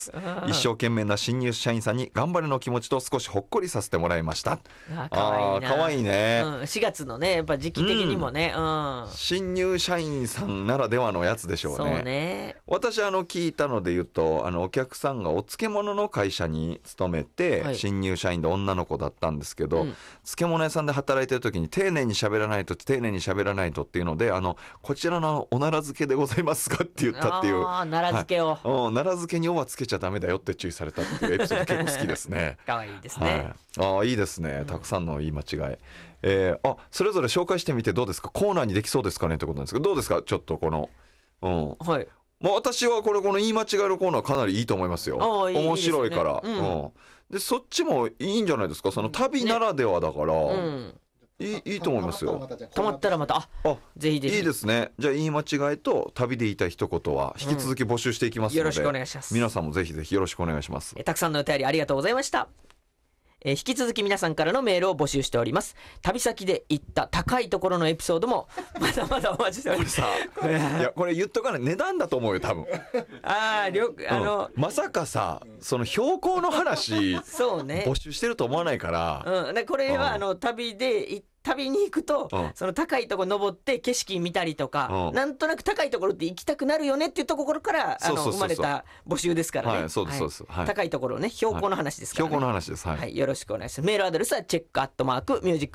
一生懸命な新入社員さんに頑張れの気持ちと少しほっこりさせてもらいました。 かわいいな。 かわいいね、 4月のねやっぱ時期的にもね、 新入社員さんならではのやつでしょうね。 そうね。 私聞いたので言うとお客さんがお漬物の会社に勤めて、 はい、 新入社員で女の子だったんですけど、漬物屋さんで働いてる時に丁寧に喋らないとっていうのでこちらのお奈良漬けでございますかって言ったっていう。 奈良漬けを、 奈良漬けにおはつけちゃダメだよって注意されたっていうエピソード結構好きですね。 かわいいですね、 いいですね。たくさんのいい間違い、それぞれ紹介してみてどうですか。コーナーにできそうですかねってことなんですけど、どうですかちょっとこの、はい、私はこの言い間違いのコーナーかなりいいと思いますよ。面白いから、でそっちもいいんじゃないですか。その旅ならではだから、いいと思いますよ。 たまったらまたぜひぜひ。 いいですね。じゃあ言い間違いと旅で言いたい一言は引き続き募集していきますので、 よろしくお願いします。 皆さんもぜひぜひよろしくお願いします。 たくさんのお便りありがとうございました。引き続き皆さんからのメールを募集しております。旅先で行った高いところのエピソードもまだまだお待ちしております。 いやこれ言っとかない、値段だと思うよ多分。まさかさその標高の話そうね募集してると思わないから、 これは旅に行くと、その高いところ登って景色見たりとか、なんとなく高いところって行きたくなるよねっていうところから生まれた募集ですからね。 そうですそうです、 高いところね、標高の話ですからね。 標高の話です。 よろしくお願いします。メールアドレスは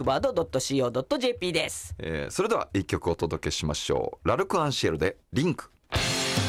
check@musicbird.co.jp です。 それでは一曲お届けしましょう。ラルク・アンシエルでリンク。